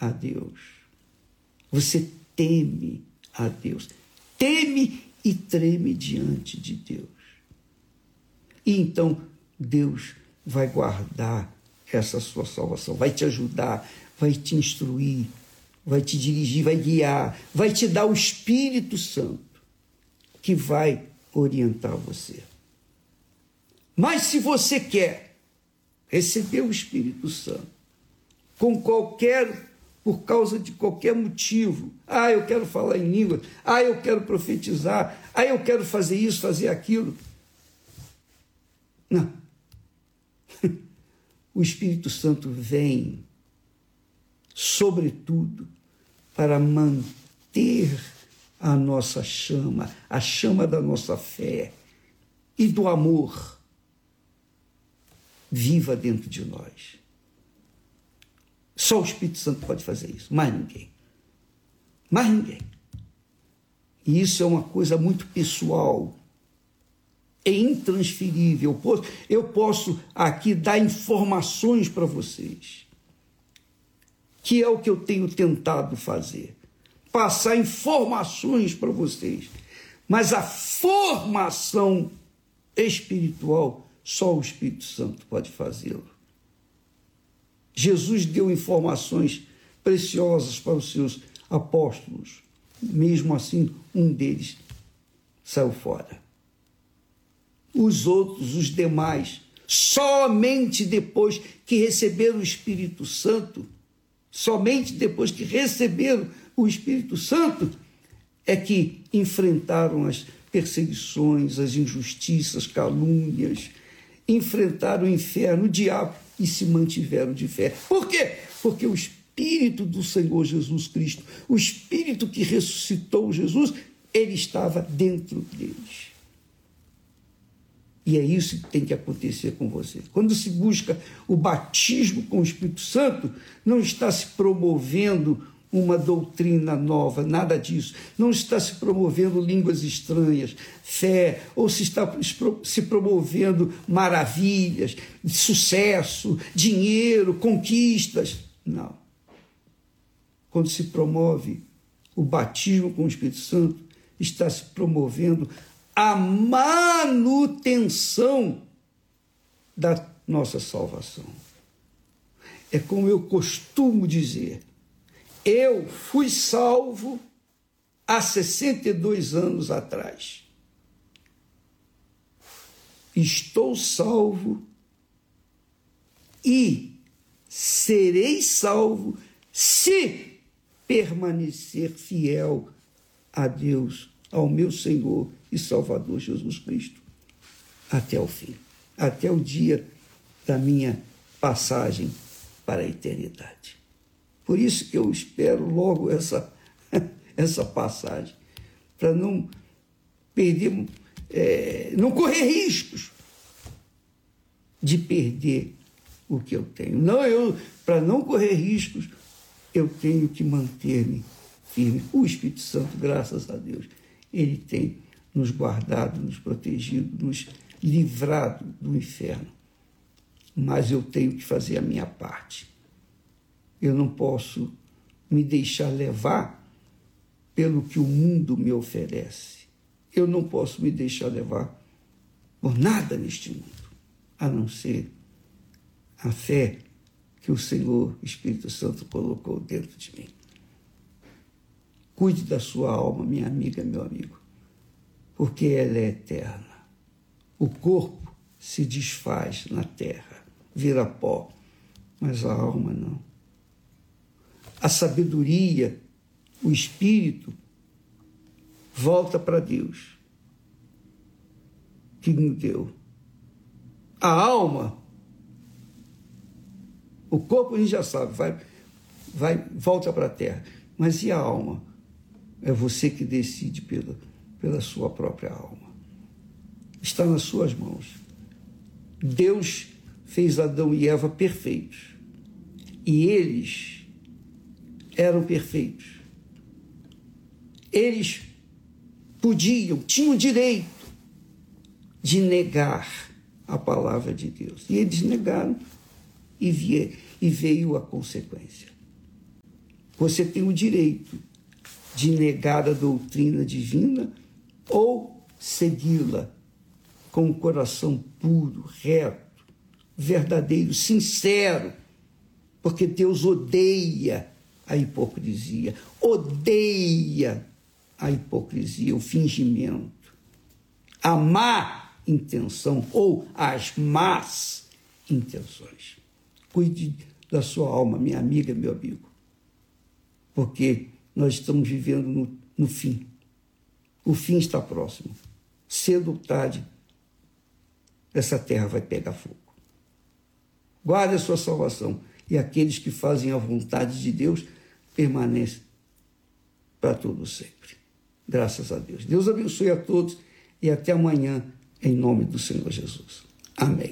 a Deus. Você teme a Deus. Teme e treme diante de Deus. E então Deus vai guardar essa sua salvação, vai te ajudar, vai te instruir, vai te dirigir, vai guiar, vai te dar o Espírito Santo que vai orientar você. Mas se você quer receber o Espírito Santo por causa de qualquer motivo, eu quero falar em língua, eu quero profetizar, eu quero fazer isso, fazer aquilo. Não. O Espírito Santo vem, sobretudo, para manter a nossa chama, a chama da nossa fé e do amor viva dentro de nós. Só o Espírito Santo pode fazer isso, mais ninguém. Mais ninguém. E isso é uma coisa muito pessoal, é intransferível. Eu posso aqui dar informações para vocês, que é o que eu tenho tentado fazer, passar informações para vocês, mas a formação espiritual, só o Espírito Santo pode fazê-lo. Jesus deu informações preciosas para os seus apóstolos, mesmo assim, um deles saiu fora. Os outros, os demais, somente depois que receberam o Espírito Santo, é que enfrentaram as perseguições, as injustiças, calúnias, enfrentaram o inferno, o diabo, e se mantiveram de fé. Por quê? Porque o Espírito do Senhor Jesus Cristo, o Espírito que ressuscitou Jesus, ele estava dentro deles. E é isso que tem que acontecer com você. Quando se busca o batismo com o Espírito Santo, não está se promovendo uma doutrina nova, nada disso. Não está se promovendo línguas estranhas, fé, ou se está se promovendo maravilhas, sucesso, dinheiro, conquistas. Não. Quando se promove o batismo com o Espírito Santo, está se promovendo a manutenção da nossa salvação. É como eu costumo dizer, eu fui salvo há 62 anos atrás. Estou salvo e serei salvo se permanecer fiel a Deus, ao meu Senhor e Salvador Jesus Cristo, até o fim, até o dia da minha passagem para a eternidade. Por isso que eu espero logo essa passagem, para não perder, não correr riscos de perder o que eu tenho. Para não correr riscos, eu tenho que manter-me firme. O Espírito Santo, graças a Deus, ele tem nos guardado, nos protegido, nos livrado do inferno. Mas eu tenho que fazer a minha parte. Eu não posso me deixar levar pelo que o mundo me oferece. Eu não posso me deixar levar por nada neste mundo, a não ser a fé que o Senhor Espírito Santo colocou dentro de mim. Cuide da sua alma, minha amiga, meu amigo, porque ela é eterna. O corpo se desfaz na terra, vira pó, mas a alma não. A sabedoria, o espírito, volta para Deus, que nos deu. A alma, o corpo a gente já sabe, volta para a terra. Mas e a alma? É você que decide pela sua própria alma. Está nas suas mãos. Deus fez Adão e Eva perfeitos. E eles eram perfeitos. Eles tinham direito de negar a palavra de Deus. E eles negaram e veio a consequência. Você tem o direito de negar a doutrina divina ou segui-la com um coração puro, reto, verdadeiro, sincero, porque Deus odeia a hipocrisia, odeia a hipocrisia, o fingimento, a má intenção ou as más intenções. Cuide da sua alma, minha amiga, meu amigo, porque nós estamos vivendo no fim. O fim está próximo. Cedo ou tarde, essa terra vai pegar fogo. Guarde a sua salvação, e aqueles que fazem a vontade de Deus permanecem para todo sempre. Graças a Deus. Deus abençoe a todos e até amanhã, em nome do Senhor Jesus. Amém.